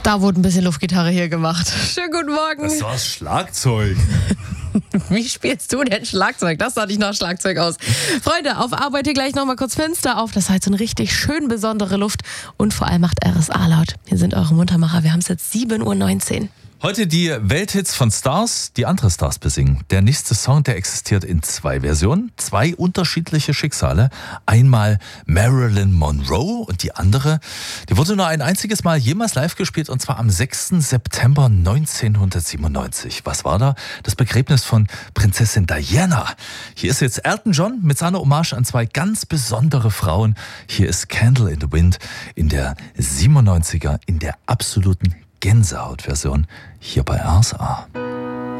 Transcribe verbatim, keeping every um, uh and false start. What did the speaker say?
Da wurde ein bisschen Luftgitarre hier gemacht. Schönen guten Morgen. Das war das Schlagzeug. Wie spielst du denn Schlagzeug? Das sah nicht nach Schlagzeug aus. Freunde, auf Arbeit hier gleich nochmal kurz Fenster auf. Das heißt, so eine richtig schön besondere Luft. Und vor allem macht R S A laut. Hier sind eure Muntermacher. Wir haben es jetzt sieben Uhr neunzehn. Heute die Welthits von Stars, die andere Stars besingen. Der nächste Song, der existiert in zwei Versionen, zwei unterschiedliche Schicksale. Einmal Marilyn Monroe und die andere, die wurde nur ein einziges Mal jemals live gespielt, und zwar am sechsten September neunzehnhundertsiebenundneunzig. Was war da? Das Begräbnis von Prinzessin Diana. Hier ist jetzt Elton John mit seiner Hommage an zwei ganz besondere Frauen. Hier ist Candle in the Wind in der siebenundneunziger, in der absoluten Gänsehautversion hier bei R S A.